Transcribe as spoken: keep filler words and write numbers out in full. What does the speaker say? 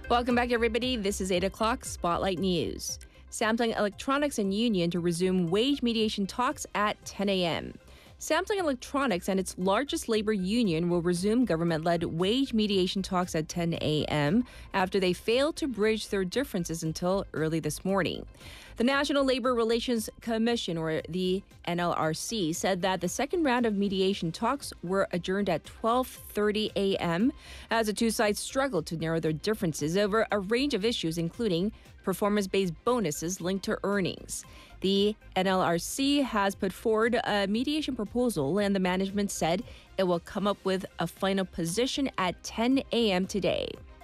Welcome back, everybody. This is eight o'clock Spotlight News. Samsung Electronics and Union to resume wage mediation talks at ten a.m. Samsung Electronics and its largest labor union will resume government-led wage mediation talks at ten a.m. after they failed to bridge their differences until early this morning. The National Labor Relations Commission, or the N L R C, said that the second round of mediation talks were adjourned at twelve thirty a.m. as the two sides struggled to narrow their differences over a range of issues, including performance-based bonuses linked to earnings. The N L R C has put forward a mediation proposal, and the management said it will come up with a final position at ten a.m. today.